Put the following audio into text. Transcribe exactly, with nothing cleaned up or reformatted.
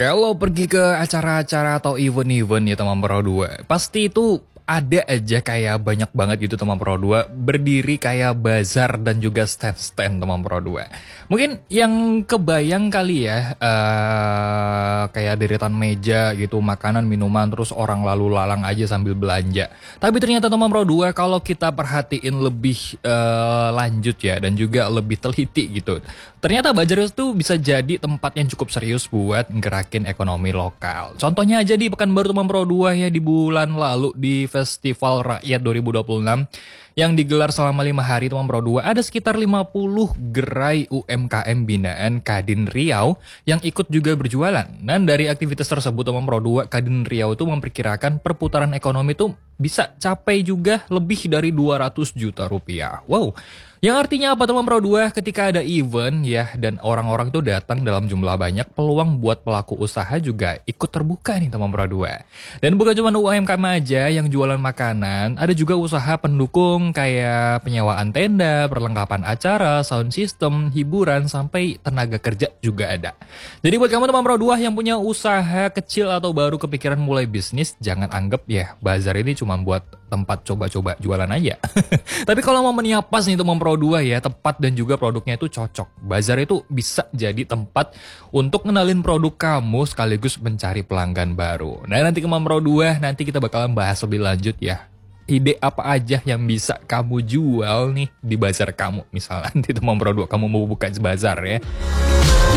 Kalau pergi ke acara-acara atau event-event ya teman Pro dua, pasti itu ada aja kayak banyak banget gitu teman Pro dua berdiri kayak bazar dan juga stand-stand teman Pro dua. Mungkin yang kebayang kali ya eh kayak deretan meja gitu, makanan, minuman, terus orang lalu lalang aja sambil belanja. Tapi ternyata teman Pro dua kalau kita perhatiin lebih eh, lanjut ya dan juga lebih teliti gitu. Ternyata bazar itu bisa jadi tempat yang cukup serius buat gerakin ekonomi lokal. Contohnya aja di Pekanbaru teman Pro dua ya di bulan lalu di Festival Rakyat dua ribu dua puluh enam yang digelar selama lima hari teman Pro dua, ada sekitar lima puluh gerai U M K M binaan Kadin Riau yang ikut juga berjualan. Dan dari aktivitas tersebut teman Pro dua, Kadin Riau itu memperkirakan perputaran ekonomi itu bisa capai juga lebih dari dua ratus juta rupiah. Wow. Yang artinya apa teman Pro dua? Ketika ada event ya dan orang-orang itu datang dalam jumlah banyak, peluang buat pelaku usaha juga ikut terbuka nih teman Pro dua. Dan bukan cuma U M K M aja yang jualan makanan, ada juga usaha pendukung kayak penyewaan tenda, perlengkapan acara, sound system, hiburan, sampai tenaga kerja juga ada. Jadi buat kamu teman Pro dua yang punya usaha kecil atau baru kepikiran mulai bisnis, jangan anggap ya bazar ini cuma buat tempat coba-coba jualan aja. Tapi kalau momennya pas nih teman Pro dua ya, tepat dan juga produknya itu cocok. Bazar itu bisa jadi tempat untuk ngenalin produk kamu sekaligus mencari pelanggan baru. Nah nanti teman Pro dua, nanti kita bakalan bahas lebih lanjut ya. Ide apa aja yang bisa kamu jual nih di bazar kamu. Misalnya nanti teman Pro dua kamu mau buka bazar ya.